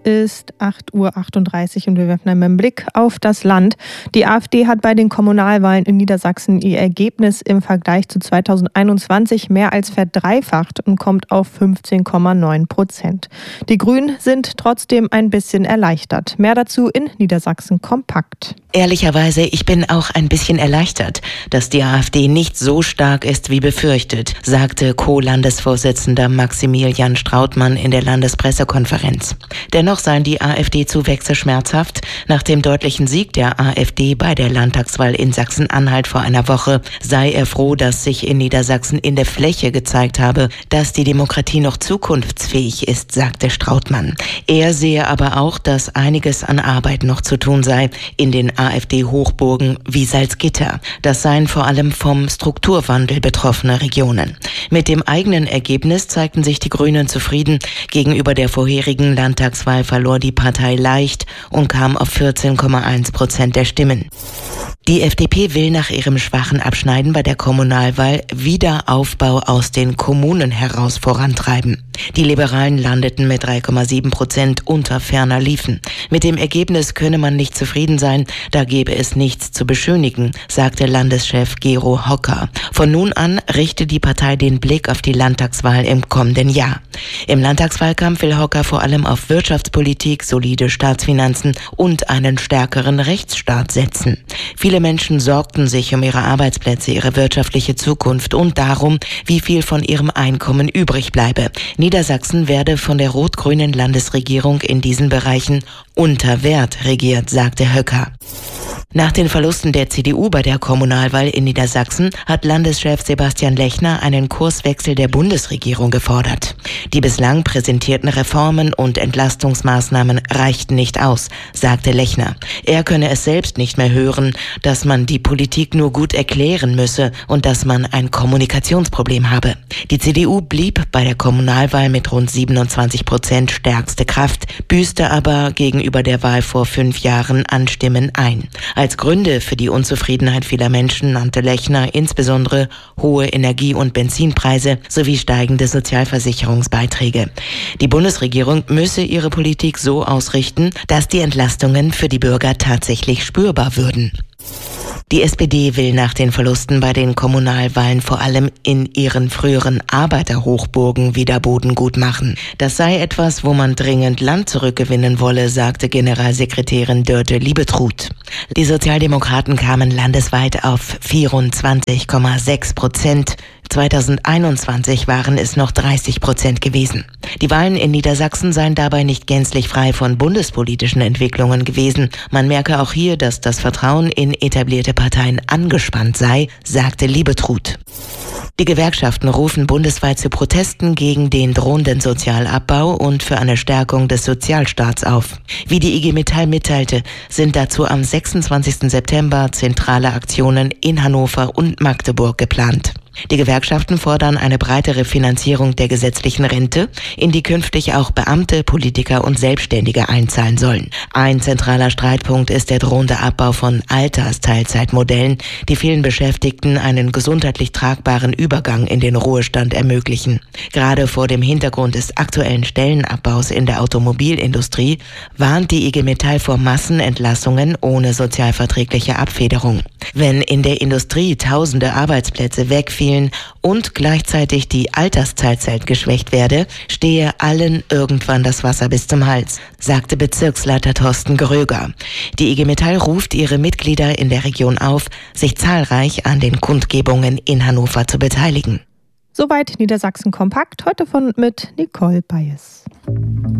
ist 8:38 Uhr und wir werfen einen Blick auf das Land. Die AfD hat bei den Kommunalwahlen in Niedersachsen ihr Ergebnis im Vergleich zu 2021 mehr als verdreifacht und kommt auf 15,9%. Die Grünen sind trotzdem ein bisschen erleichtert. Mehr dazu in Niedersachsen kompakt. Ehrlicherweise, ich bin auch ein bisschen erleichtert, dass die AfD nicht so stark ist wie befürchtet, sagte Co-Landesvorsitzender Maximilian Strautmann in der Landespressekonferenz. Dennoch seien die AfD-Zuwächse schmerzhaft. Nach dem deutlichen Sieg der AfD bei der Landtagswahl in Sachsen-Anhalt vor einer Woche sei er froh, dass sich in Niedersachsen in der Fläche gezeigt habe, dass die Demokratie noch zukunftsfähig ist, sagte Strautmann. Er sehe aber auch, dass einiges an Arbeit noch zu tun sei in den AfD-Hochburgen wie Salzgitter. Das seien vor allem vom Strukturwandel betroffene Regionen. Mit dem eigenen Ergebnis zeigten sich die Grünen zufrieden. Gegenüber der vorherigen Landtagswahl verlor die Partei leicht und kam auf 14,1% der Stimmen. Die FDP will nach ihrem schwachen Abschneiden bei der Kommunalwahl Wiederaufbau aus den Kommunen heraus vorantreiben. Die Liberalen landeten mit 3,7% unter ferner liefen. Mit dem Ergebnis könne man nicht zufrieden sein, da gebe es nichts zu beschönigen, sagte Landeschef Gero Hocker. Von nun an richte die Partei den Blick auf die Landtagswahl im kommenden Jahr. Im Landtagswahlkampf will Hocker vor allem auf Wirtschaftspolitik, solide Staatsfinanzen und einen stärkeren Rechtsstaat setzen. Viele Menschen sorgten sich um ihre Arbeitsplätze, ihre wirtschaftliche Zukunft und darum, wie viel von ihrem Einkommen übrig bleibe. Niedersachsen werde von der rot-grünen Landesregierung in diesen Bereichen unter Wert regiert, sagte Höcker. Nach den Verlusten der CDU bei der Kommunalwahl in Niedersachsen hat Landeschef Sebastian Lechner einen Kurswechsel der Bundesregierung gefordert. Die bislang präsentierten Reformen und Entlastungsmaßnahmen reichten nicht aus, sagte Lechner. Er könne es selbst nicht mehr hören, dass man die Politik nur gut erklären müsse und dass man ein Kommunikationsproblem habe. Die CDU blieb bei der Kommunalwahl mit rund 27% stärkste Kraft, büßte aber gegenüber der Wahl vor 5 Jahren an Stimmen ein. Als Gründe für die Unzufriedenheit vieler Menschen nannte Lechner insbesondere hohe Energie- und Benzinpreise sowie steigende Sozialversicherungsbeiträge. Die Bundesregierung müsse ihre Politik so ausrichten, dass die Entlastungen für die Bürger tatsächlich spürbar würden. Die SPD will nach den Verlusten bei den Kommunalwahlen vor allem in ihren früheren Arbeiterhochburgen wieder Boden gut machen. Das sei etwas, wo man dringend Land zurückgewinnen wolle, sagte Generalsekretärin Dörte Liebetrud. Die Sozialdemokraten kamen landesweit auf 24,6%. 2021 waren es noch 30% gewesen. Die Wahlen in Niedersachsen seien dabei nicht gänzlich frei von bundespolitischen Entwicklungen gewesen. Man merke auch hier, dass das Vertrauen in etablierte Parteien angespannt sei, sagte Liebetrud. Die Gewerkschaften rufen bundesweit zu Protesten gegen den drohenden Sozialabbau und für eine Stärkung des Sozialstaats auf. Wie die IG Metall mitteilte, sind dazu am 26. September zentrale Aktionen in Hannover und Magdeburg geplant. Die Gewerkschaften fordern eine breitere Finanzierung der gesetzlichen Rente, in die künftig auch Beamte, Politiker und Selbstständige einzahlen sollen. Ein zentraler Streitpunkt ist der drohende Abbau von Altersteilzeitmodellen, die vielen Beschäftigten einen gesundheitlich tragbaren Übergang in den Ruhestand ermöglichen. Gerade vor dem Hintergrund des aktuellen Stellenabbaus in der Automobilindustrie warnt die IG Metall vor Massenentlassungen ohne sozialverträgliche Abfederung. Wenn in der Industrie tausende Arbeitsplätze wegfielen und gleichzeitig die Altersteilzeit geschwächt werde, stehe allen irgendwann das Wasser bis zum Hals, sagte Bezirksleiter Thorsten Gröger. Die IG Metall ruft ihre Mitglieder in der Region auf, sich zahlreich an den Kundgebungen in Hannover zu beteiligen. Soweit Niedersachsen kompakt, heute mit Nicole Bayes.